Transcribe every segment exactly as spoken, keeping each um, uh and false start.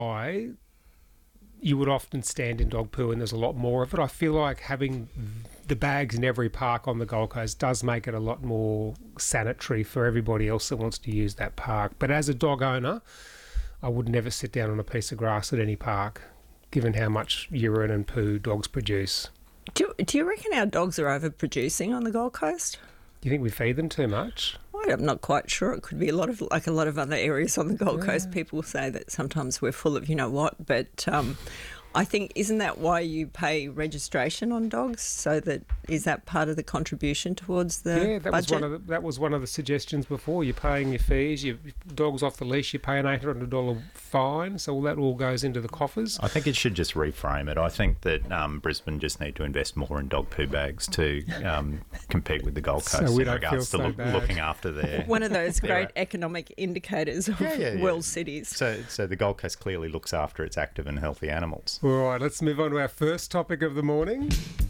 I, you would often stand in dog poo and there's a lot more of it. I feel like having the bags in every park on the Gold Coast does make it a lot more sanitary for everybody else that wants to use that park. But as a dog owner, I would never sit down on a piece of grass at any park, given how much urine and poo dogs produce. Do, do you reckon our dogs are overproducing on the Gold Coast? Do you think we feed them too much? I'm not quite sure. It could be a lot of, like a lot of other areas on the Gold yeah. Coast. People say that sometimes we're full of you know what, but um, I think, isn't that why you pay registration on dogs? So that, is that part of the contribution towards the yeah, that budget? was one of the, that was one of the suggestions before. You're paying your fees, your dog's off the leash, you pay an eight hundred dollars fine, so all that all goes into the coffers. I think it should just reframe it. I think that um, Brisbane just need to invest more in dog poo bags to um, compete with the Gold Coast so we in don't regards feel to so look, bad. looking after their one of those great their, economic indicators of yeah, yeah, yeah. world cities. So, so the Gold Coast clearly looks after its active and healthy animals. All right, let's move on to our first topic of the morning.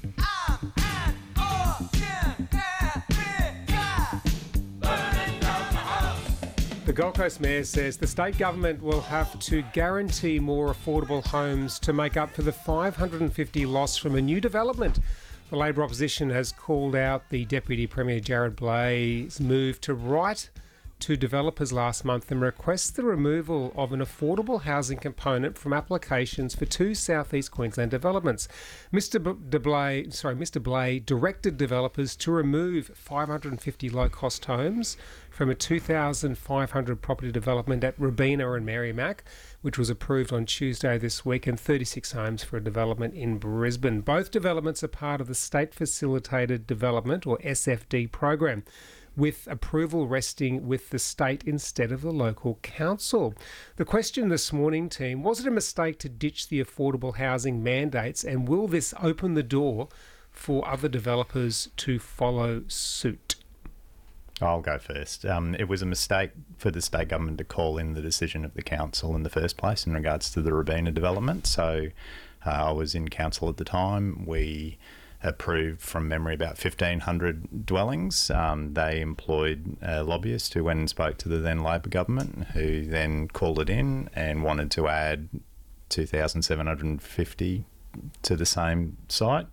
The Gold Coast Mayor says the state government will have to guarantee more affordable homes to make up for the five hundred fifty loss from a new development. The Labor opposition has called out the Deputy Premier Jared Blay's move to write to developers last month and requests the removal of an affordable housing component from applications for two South East Queensland developments. Mister B- De Blay, sorry, Mister Blay directed developers to remove five hundred fifty low-cost homes from a two thousand five hundred property development at Robina and Merrimack, which was approved on Tuesday this week, and thirty-six homes for a development in Brisbane. Both developments are part of the State Facilitated Development, or S F D, program, with approval resting with the state instead of the local council. The question this morning, team, was it a mistake to ditch the affordable housing mandates, and will this open the door for other developers to follow suit? I'll go first. Um, it was a mistake for the state government to call in the decision of the council in the first place in regards to the Robina development. So uh, I was in council at the time. We approved from memory about fifteen hundred dwellings. Um, they employed a lobbyist who went and spoke to the then Labor government, who then called it in and wanted to add two thousand seven hundred fifty to the same site.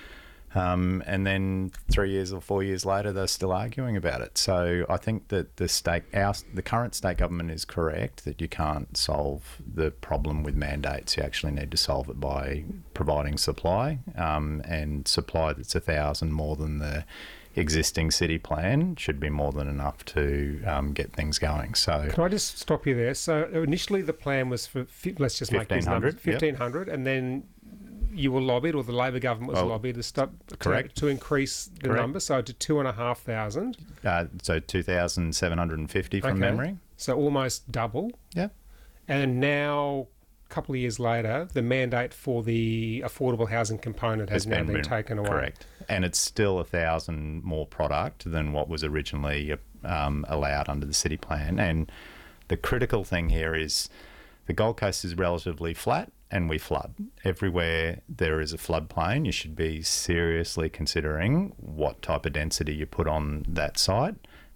Um, and then three years or four years later, they're still arguing about it. So I think that the state, our, the current state government is correct that you can't solve the problem with mandates. You actually need to solve it by providing supply, um, and supply that's a thousand more than the existing city plan should be more than enough to um, get things going. So can I just stop you there? So initially the plan was for, let's just make these numbers, fifteen hundred, yep. And then you were lobbied, or the Labor government was oh, lobbied to stop correct. To, to increase the correct. number, so to two and a half thousand. Uh, so two thousand seven hundred fifty from okay. memory. So almost double. Yeah. And now, a couple of years later, the mandate for the affordable housing component has, has now been, been taken away. Correct. And it's still a thousand more product than what was originally um, allowed under the city plan. And the critical thing here is the Gold Coast is relatively flat, and we flood. Everywhere there is a floodplain, you should be seriously considering what type of density you put on that site.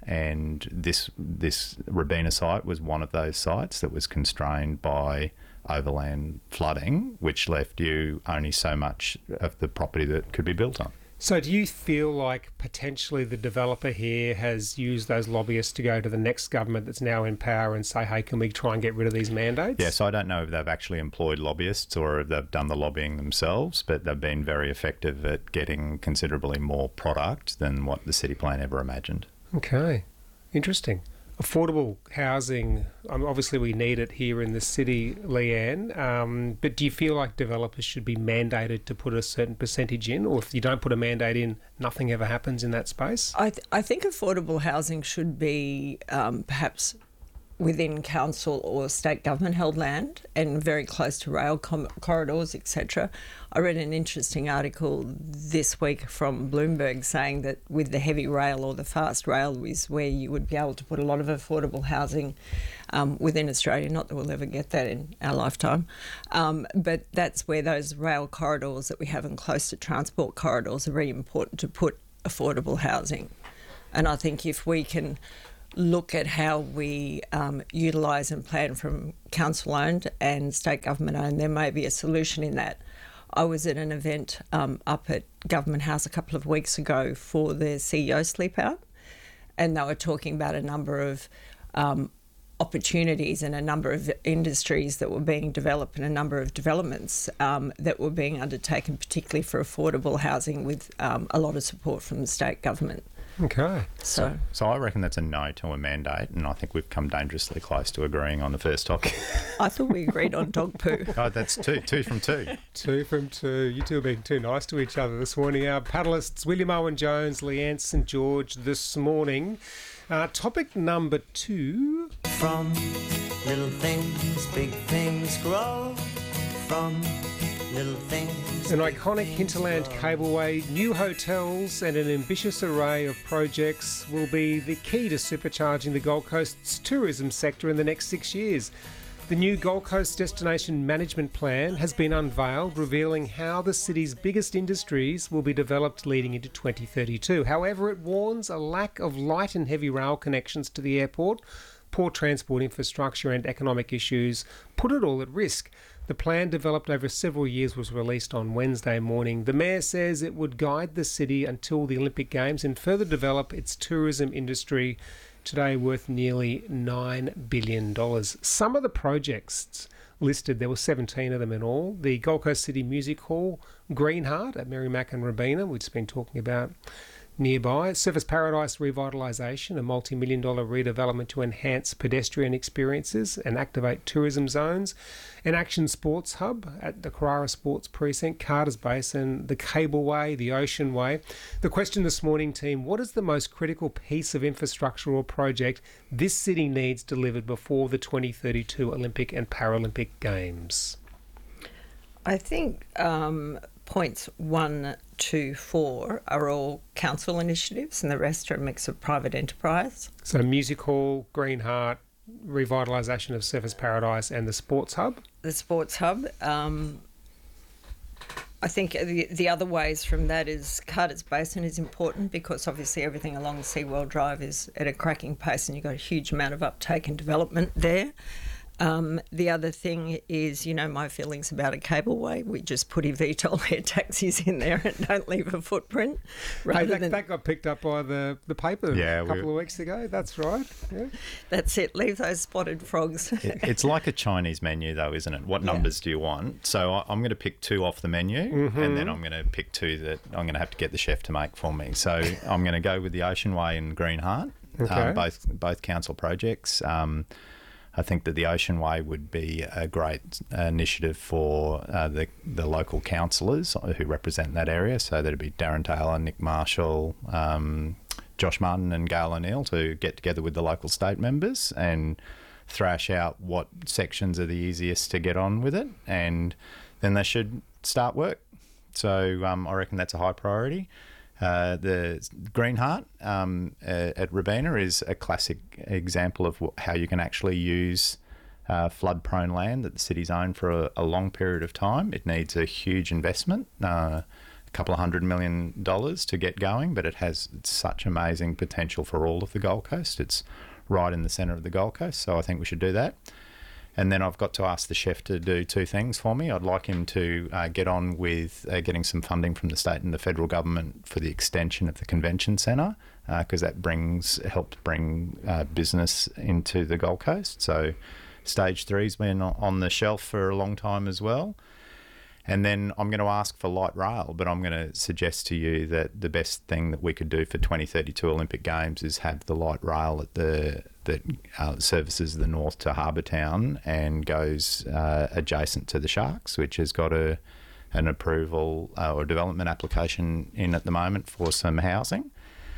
And this this Robina site was one of those sites that was constrained by overland flooding, which left you only so much of the property that could be built on. So do you feel like potentially the developer here has used those lobbyists to go to the next government that's now in power and say, hey, can we try and get rid of these mandates? Yes, yeah, so I don't know if they've actually employed lobbyists or if they've done the lobbying themselves, but they've been very effective at getting considerably more product than what the city plan ever imagined. Okay, interesting. Affordable housing, um, obviously we need it here in the city, Leanne, um, but do you feel like developers should be mandated to put a certain percentage in, or if you don't put a mandate in, nothing ever happens in that space? I, th- I think affordable housing should be um, perhaps within council or state government held land and very close to rail com- corridors, et cetera. I read an interesting article this week from Bloomberg saying that with the heavy rail or the fast rail is where you would be able to put a lot of affordable housing um, within Australia. Not that we'll ever get that in our lifetime, um, but that's where those rail corridors that we have and close to transport corridors are very important to put affordable housing. And I think if we can look at how we um, utilise and plan from council-owned and state government-owned, there may be a solution in that. I was at an event um, up at Government House a couple of weeks ago for the C E O Sleep Out, and they were talking about a number of um, opportunities and a number of industries that were being developed and a number of developments um, that were being undertaken, particularly for affordable housing, with um, a lot of support from the state government. Okay. So, So I reckon that's a no to a mandate, and I think we've come dangerously close to agreeing on the first topic. I thought we agreed on dog poo. Oh, that's two, two from two. Two from two. You two are being too nice to each other this morning. Our paddlists, William Owen Jones, Leanne St George this morning. Uh, topic number two. From little things, big things grow. From little things. An iconic hinterland cableway, new hotels and an ambitious array of projects will be the key to supercharging the Gold Coast's tourism sector in the next six years. The new Gold Coast Destination Management Plan has been unveiled, revealing how the city's biggest industries will be developed leading into twenty thirty-two. However, it warns a lack of light and heavy rail connections to the airport, poor transport infrastructure and economic issues put it all at risk. The plan, developed over several years, was released on Wednesday morning. The Mayor says it would guide the city until the Olympic Games and further develop its tourism industry, today worth nearly nine billion dollars. Some of the projects listed, there were seventeen of them in all. The Gold Coast City Music Hall, Greenheart at Merrimack and Robina, we've just been talking about nearby. Surfers Paradise revitalisation, a multi-million dollar redevelopment to enhance pedestrian experiences and activate tourism zones. An action sports hub at the Carrara Sports Precinct, Carter's Basin, the Cableway, the Ocean Way. The question this morning, team, what is the most critical piece of infrastructure or project this city needs delivered before the twenty thirty-two Olympic and Paralympic Games? I think um, points one to four are all council initiatives and the rest are a mix of private enterprise. So Music Hall, Greenheart, revitalisation of Surfers Paradise and the Sports Hub? The Sports Hub. Um, I think the, the other ways from that is Carter's Basin is important because obviously everything along SeaWorld Drive is at a cracking pace and you've got a huge amount of uptake and development there. Um, the other thing is, you know, my feelings about a cableway. We just put eVTOL air taxis in there and don't leave a footprint. Hey, that, than, that got picked up by the, the paper Yeah, a couple we- of weeks ago. That's right. Yeah. That's it. Leave those spotted frogs. It- It's like a Chinese menu, though, isn't it? What numbers do you want? So I- I'm going to pick two off the menu, and then I'm going to pick two that I'm going to have to get the chef to make for me. So I'm going to go with the Ocean Way and Greenheart, Okay. um, both both council projects. Um, I think that the Ocean Way would be a great initiative for uh, the the local councillors who represent that area. So that'd be Darren Taylor, Nick Marshall, um, Josh Martin and Gail O'Neill to get together with the local state members and thrash out what sections are the easiest to get on with it, and then they should start work. So um, I reckon that's a high priority. Uh, the Greenheart um, uh, at Robina is a classic example of wh- how you can actually use uh, flood-prone land that the city's owned for a, a long period of time. It needs a huge investment, uh, a couple of hundred million dollars to get going, but it has such amazing potential for all of the Gold Coast. It's right in the centre of the Gold Coast, so I think we should do that. And then I've got to ask the chef to do two things for me. I'd like him to uh, get on with uh, getting some funding from the state and the federal government for the extension of the convention centre, because uh, that brings helped bring uh, business into the Gold Coast. So stage three's been on the shelf for a long time as well. And then I'm going to ask for light rail, but I'm going to suggest to you that the best thing that we could do for twenty thirty-two Olympic Games is have the light rail at the that uh, services the north to Harbour Town and goes uh, adjacent to the Sharks, which has got a an approval uh, or development application in at the moment for some housing.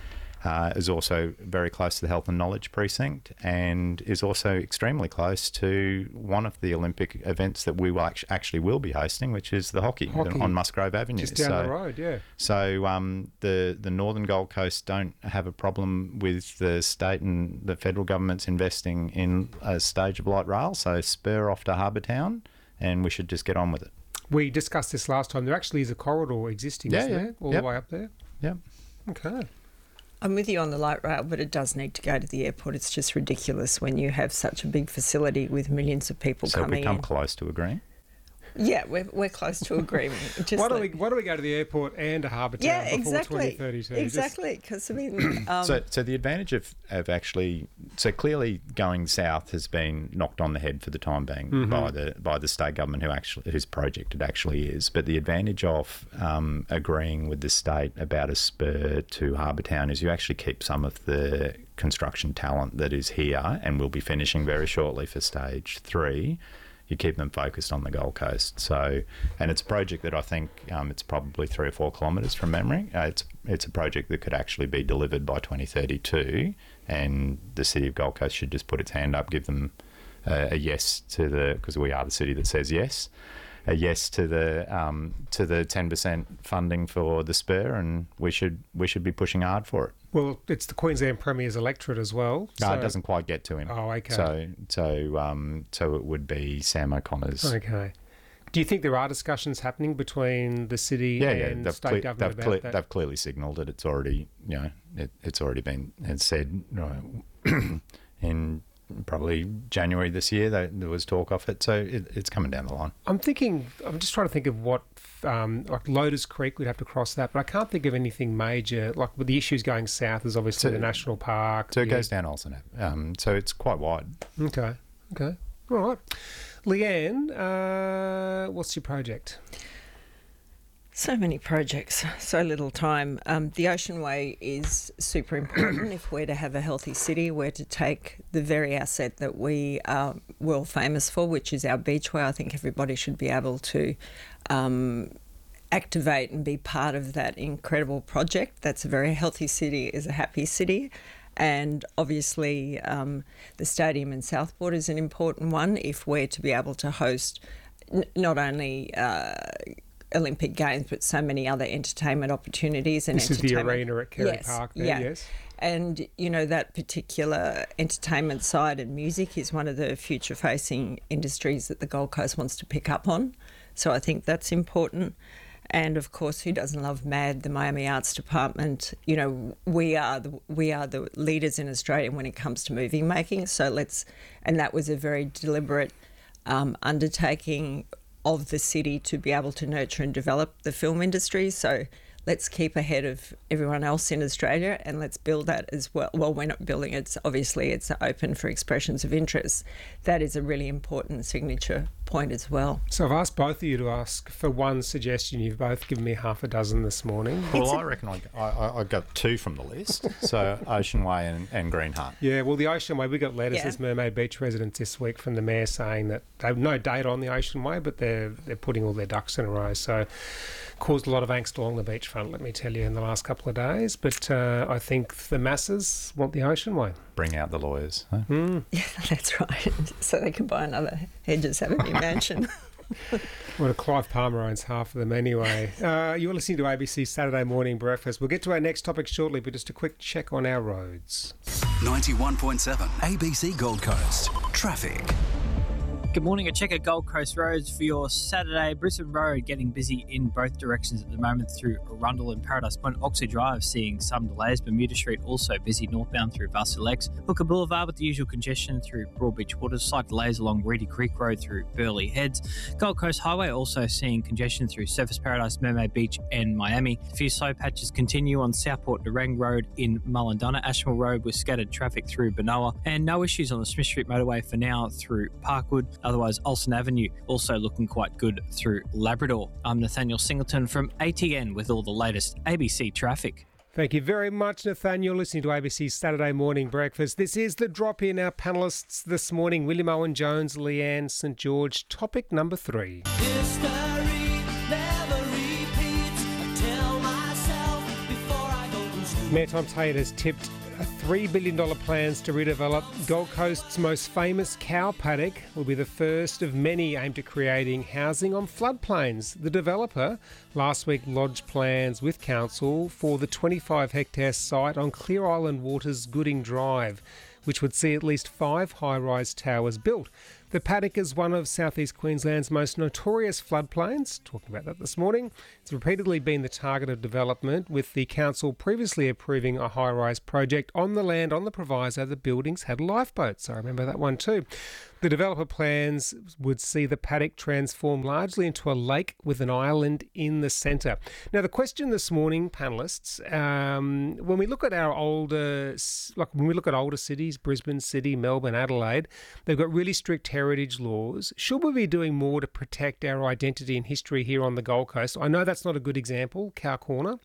Uh, is also very close to the Health and Knowledge Precinct and is also extremely close to one of the Olympic events that we will act- actually will be hosting, which is the hockey, Hockey. on Musgrove Avenue. Just down so, the road, yeah. So um, the the Northern Gold Coast don't have a problem with the state and the federal government's investing in a stage of light rail, so spur off to Harbour Town and we should just get on with it. We discussed this last time. There actually is a corridor existing, Yeah, isn't yeah. there? All Yep. the way up there? Yeah. Okay. I'm with you on the light rail, but it does need to go to the airport. It's just ridiculous when you have such a big facility with millions of people So coming we come in. close to agreeing? Yeah, we're, we're close to agreement. Just Why don't like- we Why don't we go to the airport and a harbour town Yeah, before exactly. twenty thirty-two? Just- Exactly, because I mean, um, So, so the advantage of, of actually, so clearly going south has been knocked on the head for the time being Mm-hmm. by the by the state government who actually whose project it actually is. But the advantage of um, agreeing with the state about a spur to Harbour Town is you actually keep some of the construction talent that is here and will be finishing very shortly for stage three. You keep them focused on the Gold Coast. So, and it's a project that I think um, it's probably three or four kilometres from memory. Uh, it's it's a project that could actually be delivered by twenty thirty-two, and the City of Gold Coast should just put its hand up, give them uh, a yes to the, because we are the city that says yes, a yes to the um, to the ten percent funding for the spur, and we should we should be pushing hard for it. Well, it's the Queensland Premier's electorate as well. No, so- it doesn't quite get to him. Oh, okay. So so um, so it would be Sam O'Connor's. Okay. Do you think there are discussions happening between the city Yeah, yeah, and they've, state cle- government they've, about cle- that? they've clearly signalled that it's already, you know, it, it's already been it's said uh, in probably January this year. There, there was talk of it, so it, it's coming down the line. I'm thinking. I'm just trying to think of what, um, like Lotus Creek, we'd have to cross that, but I can't think of anything major. Like with the issues going south, is obviously So- the national park. So it the- goes down Olsen Ave. Um, so it's quite wide. Okay. Okay. All right. Leanne, uh, what's your project? so many projects, so little time. Um, the Ocean Way is super important if we're to have a healthy city. We're to take the very asset that we are world famous for, which is our beachway. I think everybody should be able to um, activate and be part of that incredible project. That's a very healthy city, is a happy city. And obviously um, the stadium in Southport is an important one if we're to be able to host n- not only uh, Olympic Games but so many other entertainment opportunities. And This is the entertainment. arena at Kerry Yes, Park there, yeah. yes. And, you know, that particular entertainment side and music is one of the future-facing industries that the Gold Coast wants to pick up on. So I think that's important. And of course, who doesn't love MAD, the Miami Arts Department? You know, we are the we are the leaders in Australia when it comes to movie making. So let's, and that was a very deliberate um, undertaking of the city to be able to nurture and develop the film industry. So let's keep ahead of everyone else in Australia and let's build that as well. Well, we're not building it. Obviously, it's open for expressions of interest. That is a really important signature point as well. So I've asked both of you to ask for one suggestion. You've both given me half a dozen this morning. Well, I reckon I, I, I got two from the list. So Ocean Way and, and Green Heart. Yeah, well, the Ocean Way, we got letters Yeah. as Mermaid Beach residents this week from the mayor saying that they have no date on the Ocean Way, but they're they're putting all their ducks in a row. So caused a lot of angst along the beachfront, let me tell you, in the last couple of days. But uh, I think the masses want the Ocean Way. Bring out the lawyers. Huh? Yeah, that's right. So they can buy another Hedges Avenue mansion. Well, Clive Palmer owns half of them anyway. Uh, you're listening to A B C Saturday Morning Breakfast. We'll get to our next topic shortly, but just a quick check on our roads. ninety-one point seven A B C Gold Coast. Traffic. Good morning. A check at Gold Coast roads for your Saturday. Brisbane Road getting busy in both directions at the moment through Arundel and Paradise Point. Oxley Drive seeing some delays. Bermuda Street also busy northbound through Vassar Lakes. Hooker Boulevard with the usual congestion through Broadbeach Waters. Slight delays along Reedy Creek Road through Burleigh Heads. Gold Coast Highway also seeing congestion through Surfers Paradise, Mermaid Beach and Miami. A few slow patches continue on Southport Nerang Road in Mullindona. Ashmore Road with scattered traffic through Benoa. And no issues on the Smith Street motorway for now through Parkwood. Otherwise, Olsen Avenue also looking quite good through Labrador. I'm Nathaniel Singleton from A T N with all the latest A B C traffic. Thank you very much, Nathaniel. Listening to A B C's Saturday Morning Breakfast. This is the drop in. Our panellists this morning, William Owen Jones, Leanne St George. Topic number three. History never repeats. I tell myself before I go to school. Mayor Tom Tate has tipped a three billion dollars plans to redevelop Gold Coast's most famous cow paddock. Will be the first of many aimed at creating housing on floodplains. The developer last week lodged plans with council for the twenty-five hectare site on Clear Island Water's Gooding Drive, which would see at least five high-rise towers built. The Paddock is one of southeast Queensland's most notorious floodplains. Talking about that this morning. It's repeatedly been the target of development, with the council previously approving a high-rise project on the land on the proviso the buildings had lifeboats. I remember that one too. The developer plans would see the Paddock transform largely into a lake with an island in the centre. Now, the question this morning, panellists, um, when we look at our older, like when we look at older cities, Brisbane, Sydney, Melbourne, Adelaide, they've got really strict heritage laws. Should we be doing more to protect our identity and history here on the Gold Coast? I know that's not a good example, Cow Corner.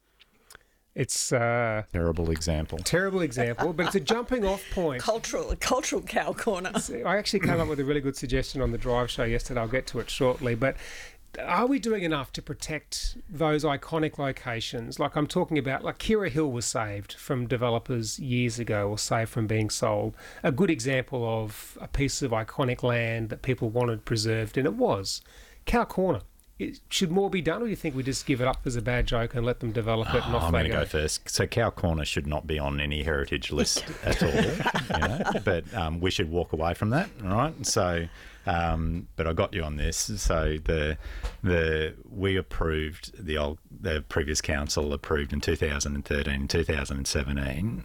It's a terrible example. Terrible example, but it's a jumping off point. Cultural, cultural Cow Corner. I actually came up with a really good suggestion on the drive show yesterday. I'll get to it shortly. But are we doing enough to protect those iconic locations? Like I'm talking about, like Kira Hill was saved from developers years ago, or saved from being sold. A good example of a piece of iconic land that people wanted preserved, and it was. Cow Corner. It, should more be done, or do you think we just give it up as a bad joke and let them develop it and oh, off I'm they going to go? go first. So Cow Corner should not be on any heritage list at all, you know? But um, we should walk away from that, all right? So, um, but I got you on this. So the the we approved the old the previous council approved in two thousand thirteen, two thousand seventeen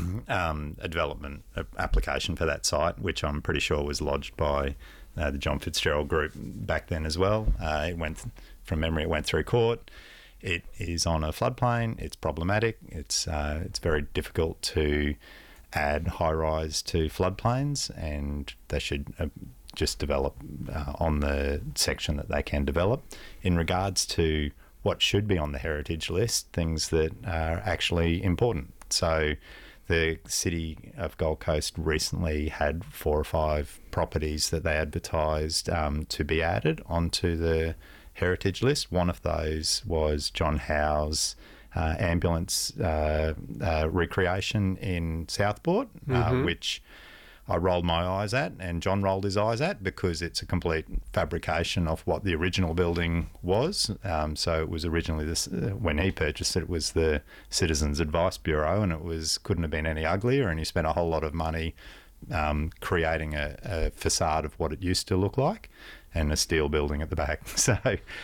um, a development application for that site, which I'm pretty sure was lodged by Uh, the John Fitzgerald Group back then as well. Uh, it went, from memory, it went through court. It is on a floodplain. It's problematic. It's uh, it's very difficult to add high rise to floodplains, and they should uh, just develop uh, on the section that they can develop. In regards to what should be on the heritage list, things that are actually important. So the City of Gold Coast recently had four or five properties that they advertised um, to be added onto the heritage list. One of those was John Howe's uh, ambulance uh, uh, recreation in Southport, mm-hmm. uh, which I rolled my eyes at, and John rolled his eyes at, because it's a complete fabrication of what the original building was. Um, so it was originally this, uh, when he purchased it, it was the Citizens Advice Bureau, and it was couldn't have been any uglier. And he spent a whole lot of money um, creating a, a facade of what it used to look like, and a steel building at the back. So.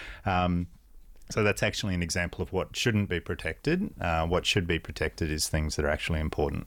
Um, So that's actually an example of what shouldn't be protected. Uh, what should be protected is things that are actually important.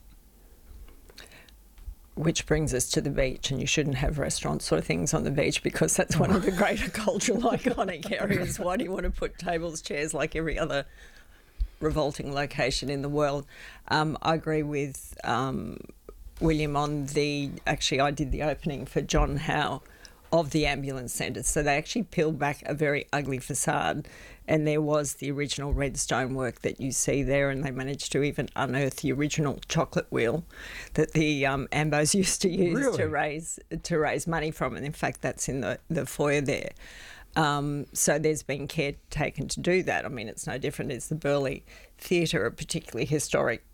Which brings us to the beach, and you shouldn't have restaurants or things on the beach, because that's one of the greater cultural iconic areas. Why do you want to put tables, chairs like every other revolting location in the world? Um, I agree with um, William on the, actually I did the opening for John Howe of the ambulance centre. So they actually peeled back a very ugly facade, and there was the original red stonework that you see there, and they managed to even unearth the original chocolate wheel that the um, Ambos used to use Really? to raise to raise money from. And in fact, that's in the, the foyer there. Um, so there's been care taken to do that. I mean, it's no different. It's the Burleigh Theatre, a particularly historic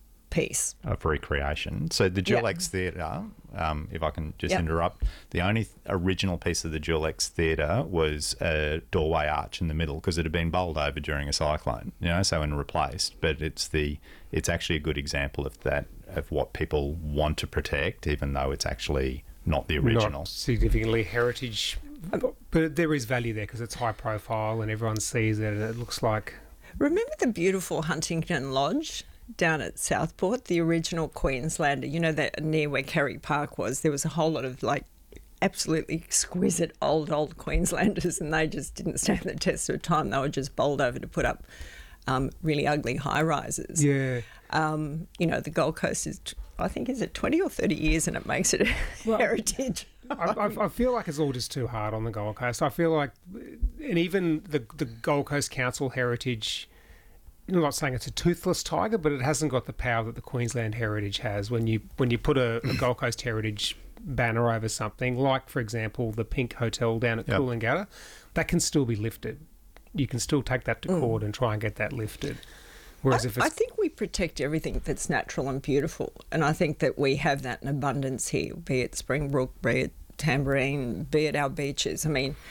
piece Of recreation. So the Jewel Yeah. X Theatre, um, if I can just Yep. interrupt, the only th- original piece of the Jewel X Theatre was a doorway arch in the middle, because it had been bowled over during a cyclone, you know, so and replaced. But it's the it's actually a good example of that, of what people want to protect, even though it's actually not the original. Not significantly heritage, but, but there is value there because it's high profile and everyone sees it, and it looks like. Remember the beautiful Huntington Lodge down at Southport, the original Queenslander, you know, that near where Kerry Park was? There was a whole lot of like absolutely exquisite old, old Queenslanders, and they just didn't stand the test of time. They were just bowled over to put up um, really ugly high rises. Yeah. Um, you know, the Gold Coast is, I think, is it twenty or thirty years, and it makes it a Well, heritage. I, I, I feel like it's all just too hard on the Gold Coast. I feel like, and even the the Gold Coast Council heritage, I'm not saying it's a toothless tiger, but it hasn't got the power that the Queensland heritage has. When you when you put a, a Gold Coast heritage banner over something, like, for example, the Pink Hotel down at Yep. Coolangatta, that can still be lifted. You can still take that to court and try and get that lifted. Whereas I, if it's... I think we protect everything that's natural and beautiful, and I think that we have that in abundance here, be it Springbrook, be it Tambourine, be it our beaches. I mean,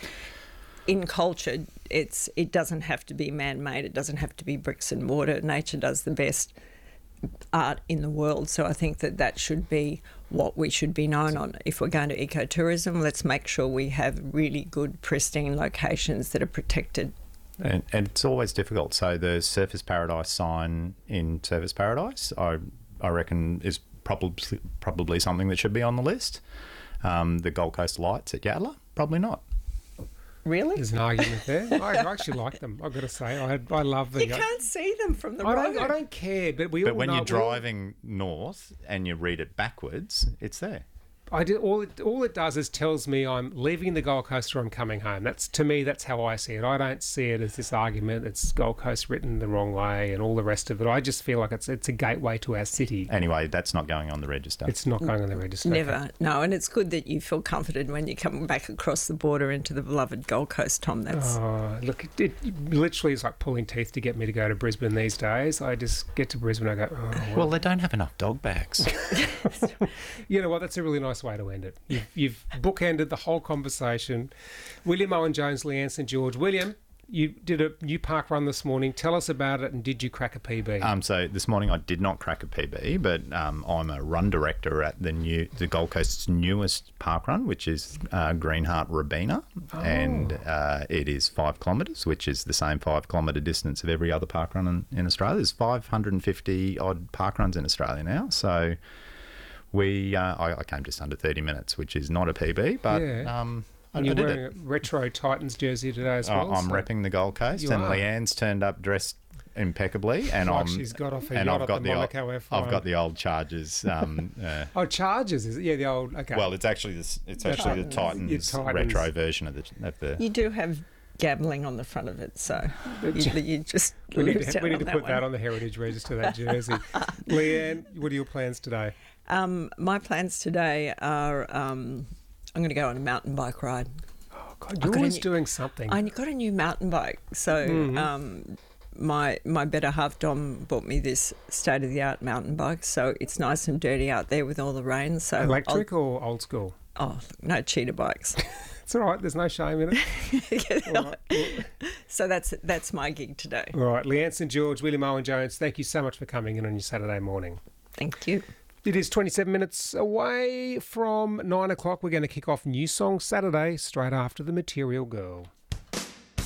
in culture, it's it doesn't have to be man-made. It doesn't have to be bricks and mortar. Nature does the best art in the world. So I think that that should be what we should be known on. If we're going to ecotourism, let's make sure we have really good, pristine locations that are protected. And, and it's always difficult. So the Surfers Paradise sign in Surfers Paradise, I I reckon, is probably probably something that should be on the list. Um, the Gold Coast lights at Yatala, probably not. Really? There's an argument there. I actually like them. I've got to say, I I love the. You can't see them from the I road. don't. I don't care, but we But all when know. you're we all- driving north and you read it backwards, it's there. I do all. It, all it does is tells me I'm leaving the Gold Coast or I'm coming home. That's to me. That's how I see it. I don't see it as this argument. It's Gold Coast written the wrong way and all the rest of it. I just feel like it's it's a gateway to our city. Anyway, that's not going on the register. It's not going on the register. Never. No, and it's good that you feel comforted when you come back across the border into the beloved Gold Coast, Tom. That's Oh, look, it, it literally is like pulling teeth to get me to go to Brisbane these days. I just get to Brisbane, I go, oh, well. well, they don't have enough dog bags. You know what? That's a really nice way to end it. You've, you've bookended the whole conversation. William Owen Jones, Leanne St George. William, you did a new park run this morning. Tell us about it, and did you crack a P B? Um, so this morning I did not crack a P B, but um, I'm a run director at the new the Gold Coast's newest park run, which is uh, Greenheart Robina, Oh. and uh, it is five kilometres, which is the same five kilometre distance of every other park run in, in Australia. There's five hundred fifty odd park runs in Australia now, so we uh, I, I came just under thirty minutes, which is not a P B, but Yeah. um, I, and I you're did wearing it. a retro Titans jersey today as well. I- I'm so- repping the Gold Coast, You and are. Leanne's turned up dressed impeccably, and Like I'm she's got off her and yacht I've at got the the old, Monaco F one. I've got the old Chargers. Um, uh, Oh, Chargers, is it? Yeah, the old. Okay. well, it's actually this. It's The actually the Titans. Titans, Your Titans. retro version of the of the. you do have gambling on the front of it, so you, you just we need lose to, out we need on to that put one. that on the heritage register, that jersey. Leanne, what are your plans today? Um, my plans today are um, I'm going to go on a mountain bike ride. Oh, God, I've you're got a always new- doing something. I got a new mountain bike, so Mm-hmm. um, my my better half Dom bought me this state of the art mountain bike. So it's nice and dirty out there with all the rain. So Electric or old school? I'll, oh, no cheetah bikes. It's all right. There's no shame in it. All right. So that's that's my gig today. All right. Leanne St George, William Owen Jones, thank you so much for coming in on your Saturday morning. Thank you. It is twenty-seven minutes away from nine o'clock. We're going to kick off New Song Saturday straight after The Material Girl.